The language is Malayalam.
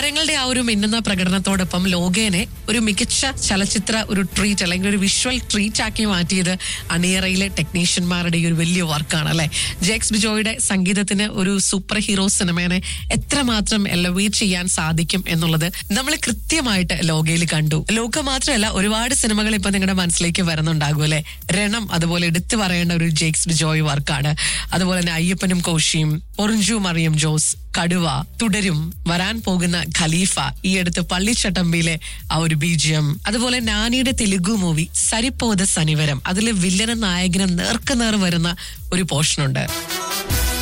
താരങ്ങളുടെ ആ ഒരു മിന്നുന്ന പ്രകടനത്തോടൊപ്പം ലോകേനെ ഒരു മികച്ച ചലച്ചിത്ര ഒരു ട്രീറ്റ് അല്ലെങ്കിൽ ഒരു വിഷ്വൽ ട്രീറ്റ് ആക്കി മാറ്റിയത് അണിയറയിലെ ടെക്നീഷ്യന്മാരുടെ ഈ ഒരു വലിയ വർക്കാണ് അല്ലെ. ജെക്സ് ബിജോയുടെ സംഗീതത്തിന് ഒരു സൂപ്പർ ഹീറോ സിനിമയെ എത്രമാത്രം എലവേറ്റ് ചെയ്യാൻ സാധിക്കും എന്നുള്ളത് നമ്മൾ കൃത്യമായിട്ട് ലോകയിൽ കണ്ടു. ലോക മാത്രമല്ല, ഒരുപാട് സിനിമകൾ ഇപ്പൊ നിങ്ങളുടെ മനസ്സിലേക്ക് വരുന്നുണ്ടാകും അല്ലെ. രണം അതുപോലെ എടുത്തു പറയേണ്ട ഒരു ജെക്സ് ബിജോയ് വർക്കാണ്. അതുപോലെ തന്നെ അയ്യപ്പനും കോശിയും, പൊറിഞ്ചു മറിയം ജോസ്, കടുവ, തുടരും, വരാൻ പോകുന്ന ഖലീഫ, ഈ അടുത്ത് പള്ളിച്ചട്ടമ്പിയിലെ ആ ഒരു ബീജിയം, അതുപോലെ നാനിയുടെ തെലുഗു മൂവി സരിപ്പോത സനിവരം, അതിലെ വില്ലനും നായകനും നേർക്കുനേർ വരുന്ന ഒരു പോർഷനുണ്ട്.